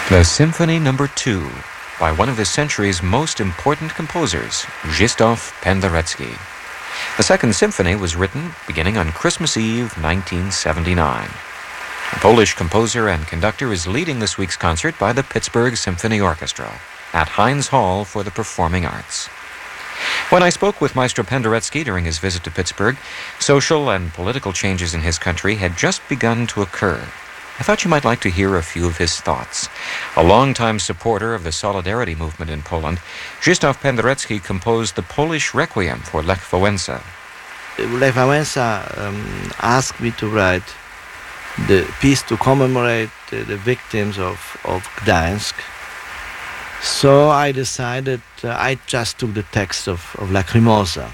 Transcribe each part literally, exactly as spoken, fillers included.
The Symphony Number Two by one of the century's most important composers, Krzysztof Penderecki. The Second Symphony was written beginning on Christmas Eve, nineteen seventy-nine. The Polish composer and conductor is leading this week's concert by the Pittsburgh Symphony Orchestra at Heinz Hall for the Performing Arts. When I spoke with Maestro Penderecki during his visit to Pittsburgh, social and political changes in his country had just begun to occur. I thought you might like to hear a few of his thoughts. A longtime supporter of the Solidarity movement in Poland, Krzysztof Penderecki composed the Polish Requiem for Lech Wałęsa. Lech Wałęsa um, asked me to write the piece to commemorate the, the victims of, of Gdańsk. So I decided uh, I just took the text of, of Lacrimosa.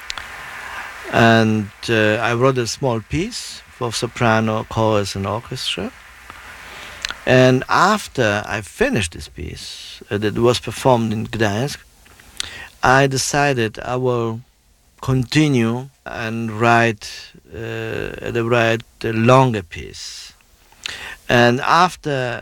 And uh, I wrote a small piece for soprano, chorus and orchestra. And after I finished this piece, uh, that was performed in Gdańsk, I decided I will continue and write, uh, write a longer piece. And after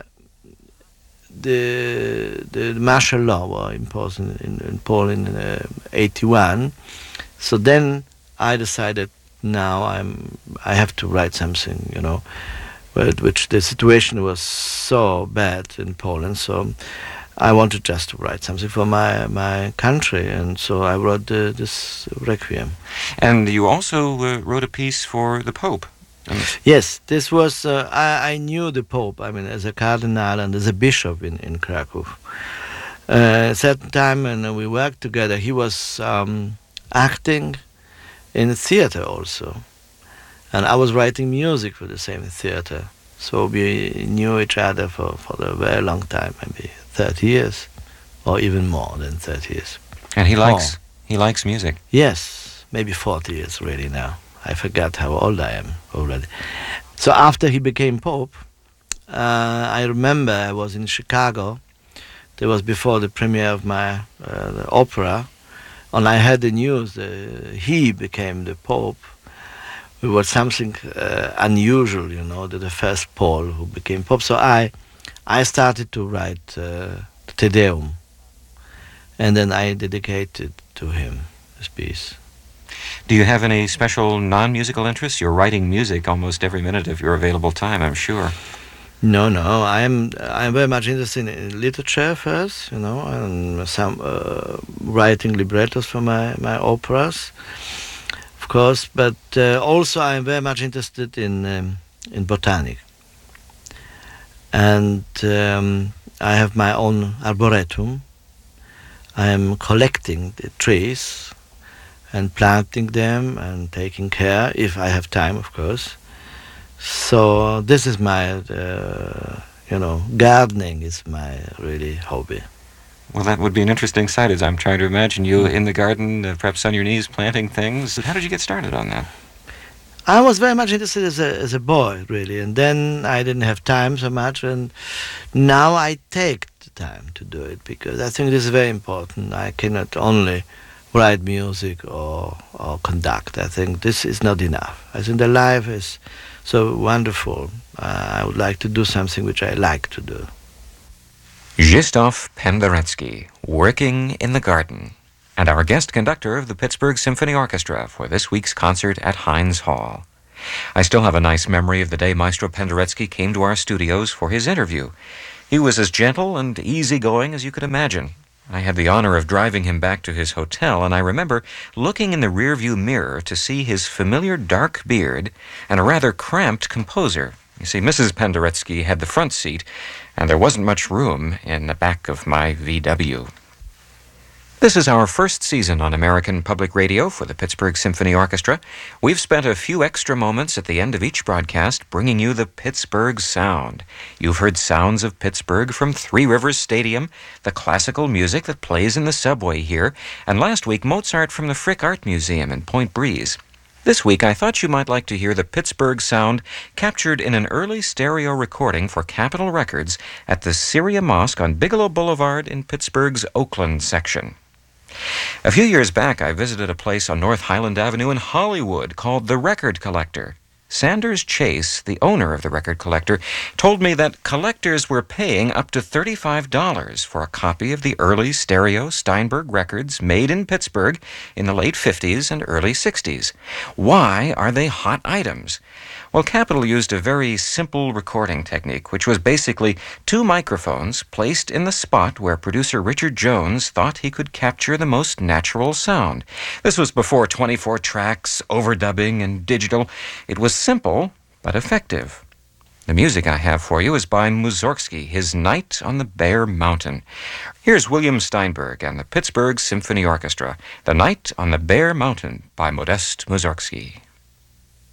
the the martial law was imposed in, in, in Poland in uh, eighty-one, so then I decided now I'm I have to write something, you know, but which the situation was so bad in Poland, so I wanted just to write something for my my country, and so I wrote uh, this Requiem. And you also uh, wrote a piece for the Pope. Yes, this was, uh, I, I knew the Pope, I mean, as a cardinal and as a bishop in, in Krakow. Uh, at a certain time when we worked together, he was um, acting in a theater also. And I was writing music for the same theater. So we knew each other for, for a very long time, maybe thirty years, or even more than thirty years. And he likes, oh. he likes music? Yes, maybe forty years really now. I forgot how old I am already. So after he became Pope, uh, I remember I was in Chicago. That was before the premiere of my uh, opera. And I heard the news that he became the Pope. It was something uh, unusual, you know, that the first Pole who became Pope. So I, I started to write uh, Te Deum. And then I dedicated to him this piece. Do you have any special non-musical interests? You're writing music almost every minute of your available time, I'm sure. No, no. I'm I'm very much interested in literature first, you know, and some uh, writing librettos for my, my operas, of course. But uh, also I'm very much interested in um, in botany. And um, I have my own arboretum. I am collecting the trees and planting them and taking care, if I have time, of course. So this is my, uh, you know, gardening is my really hobby. Well, that would be an interesting sight as I'm trying to imagine you in the garden, uh, perhaps on your knees, planting things. How did you get started on that? I was very much interested as a, as a boy, really, and then I didn't have time so much, and now I take the time to do it, because I think this is very important. I cannot only write music or, or conduct. I think this is not enough. I think the life is so wonderful. Uh, I would like to do something which I like to do. Krzysztof Penderecki, working in the garden, and our guest conductor of the Pittsburgh Symphony Orchestra for this week's concert at Heinz Hall. I still have a nice memory of the day Maestro Penderecki came to our studios for his interview. He was as gentle and easygoing as you could imagine. I had the honor of driving him back to his hotel, and I remember looking in the rearview mirror to see his familiar dark beard and a rather cramped composer. You see, Missus Penderecki had the front seat, and there wasn't much room in the back of my V W. This is our first season on American Public Radio for the Pittsburgh Symphony Orchestra. We've spent a few extra moments at the end of each broadcast bringing you the Pittsburgh sound. You've heard sounds of Pittsburgh from Three Rivers Stadium, the classical music that plays in the subway here, and last week Mozart from the Frick Art Museum in Point Breeze. This week I thought you might like to hear the Pittsburgh sound captured in an early stereo recording for Capitol Records at the Syria Mosque on Bigelow Boulevard in Pittsburgh's Oakland section. A few years back, I visited a place on North Highland Avenue in Hollywood called The Record Collector. Sanders Chase, the owner of the Record Collector, told me that collectors were paying up to thirty-five dollars for a copy of the early stereo Steinberg records made in Pittsburgh in the late fifties and early sixties. Why are they hot items? Well, Capitol used a very simple recording technique, which was basically two microphones placed in the spot where producer Richard Jones thought he could capture the most natural sound. This was before twenty-four tracks, overdubbing, and digital. It was simple, but effective. The music I have for you is by Mussorgsky, his Night on the Bear Mountain. Here's William Steinberg and the Pittsburgh Symphony Orchestra, The Night on the Bear Mountain by Modest Mussorgsky.